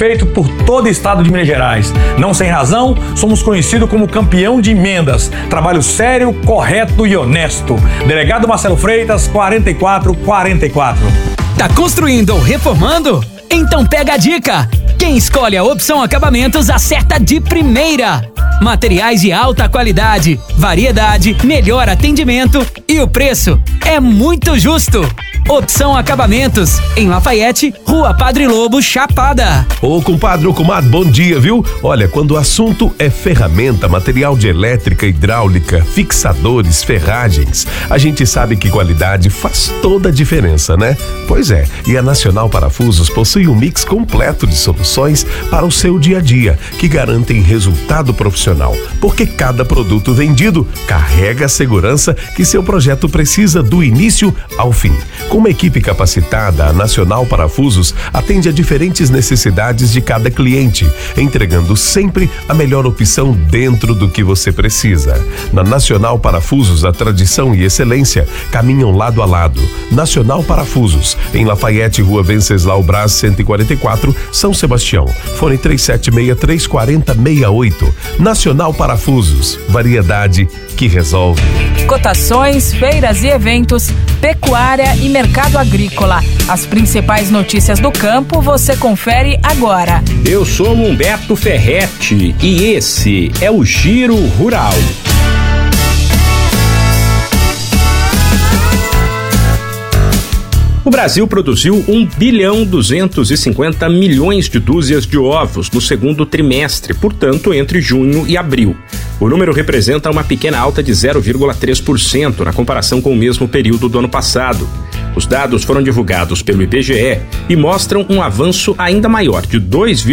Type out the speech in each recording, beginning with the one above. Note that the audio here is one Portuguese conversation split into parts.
feito por todo o estado de Minas Gerais. Não sem razão, somos conhecidos como campeão de emendas. Trabalho sério, correto e honesto. Delegado Marcelo Freitas, 4444. Tá construindo ou reformando? Então pega a dica! Quem escolhe a Opção Acabamentos acerta de primeira! Materiais de alta qualidade, variedade, melhor atendimento e o preço é muito justo! Opção Acabamentos, em Lafayette, Rua Padre Lobo, Chapada. Ô compadre ou comadre, bom dia, viu? Olha, quando o assunto é ferramenta, material de elétrica, hidráulica, fixadores, ferragens, a gente sabe que qualidade faz toda a diferença, né? Pois é, e a Nacional Parafusos possui um mix completo de soluções para o seu dia a dia, que garantem resultado profissional, porque cada produto vendido carrega a segurança que seu projeto precisa do início ao fim. Com uma equipe capacitada, a Nacional Parafusos atende a diferentes necessidades de cada cliente, entregando sempre a melhor opção dentro do que você precisa. Na Nacional Parafusos, a tradição e excelência caminham lado a lado. Nacional Parafusos, em Lafayette, Rua Venceslau Braz, 144, São Sebastião. Fone 3763-4068. Nacional Parafusos, variedade que resolve. Cotações, feiras e eventos, pecuária e mercado agrícola. As principais notícias do campo você confere agora. Eu sou Humberto Ferretti e esse é o Giro Rural. O Brasil produziu 1,250 bilhão de dúzias de ovos no segundo trimestre, portanto, entre junho e abril. O número representa uma pequena alta de 0,3% na comparação com o mesmo período do ano passado. Os dados foram divulgados pelo IBGE e mostram um avanço ainda maior, de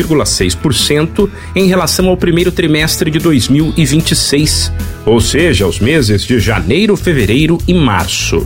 2,6% em relação ao primeiro trimestre de 2026, ou seja, os meses de janeiro, fevereiro e março.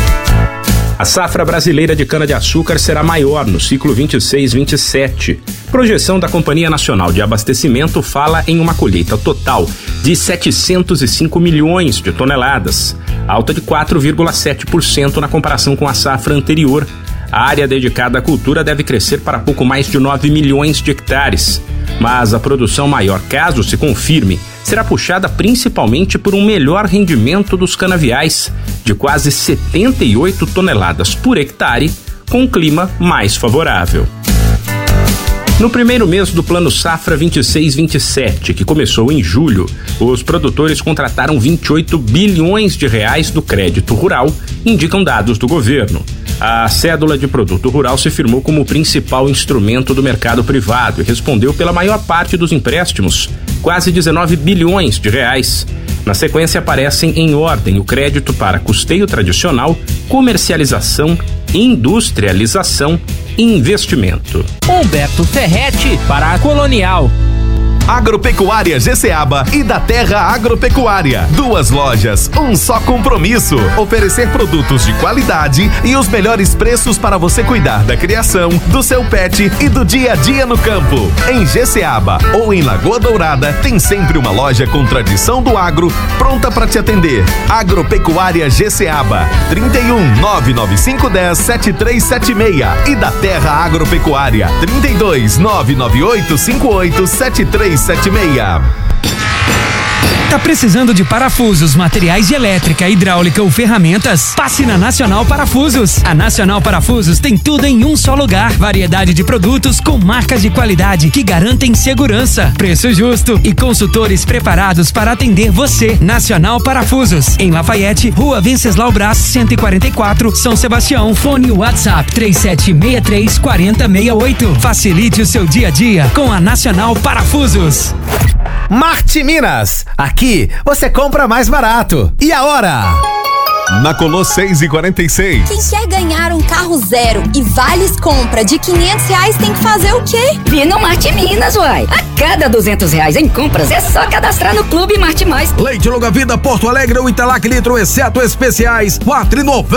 A safra brasileira de cana-de-açúcar será maior no ciclo 26-27. Projeção da Companhia Nacional de Abastecimento fala em uma colheita total de 705 milhões de toneladas, alta de 4,7% na comparação com a safra anterior. A área dedicada à cultura deve crescer para pouco mais de 9 milhões de hectares. Mas a produção maior, caso se confirme, será puxada principalmente por um melhor rendimento dos canaviais, de quase 78 toneladas por hectare, com um clima mais favorável. No primeiro mês do Plano Safra 26-27, que começou em julho, os produtores contrataram 28 bilhões de reais do crédito rural, indicam dados do governo. A cédula de produto rural se firmou como o principal instrumento do mercado privado e respondeu pela maior parte dos empréstimos, quase 19 bilhões de reais. Na sequência aparecem em ordem o crédito para custeio tradicional, comercialização, industrialização e investimento. Humberto Ferretti para a Colonial. Agropecuária GCaba e da Terra Agropecuária. 2 lojas, um só compromisso. Oferecer produtos de qualidade e os melhores preços para você cuidar da criação, do seu pet e do dia a dia no campo. Em GCaba ou em Lagoa Dourada, tem sempre uma loja com tradição do agro pronta para te atender. Agropecuária GCaba, 31 99510 7376 e da Terra Agropecuária, 32 998 58 7376. Tá precisando de parafusos, materiais de elétrica, hidráulica ou ferramentas? Passe na Nacional Parafusos. A Nacional Parafusos tem tudo em um só lugar. Variedade de produtos com marcas de qualidade que garantem segurança, preço justo e consultores preparados para atender você. Nacional Parafusos, em Lafayette, Rua Venceslau Braz, 144, São Sebastião. Fone WhatsApp 3763-4068. Facilite o seu dia a dia com a Nacional Parafusos. Marte Minas, aqui você compra mais barato. E a hora? Na Colô 6,46. Quem quer ganhar um carro zero e vales compra de R$500 tem que fazer o quê? Ir no Marte Minas, uai. A cada R$200 em compras é só cadastrar no Clube Marte Mais. Leite Longa Vida Porto Alegre ou Italac litro, exceto especiais, R$4,90.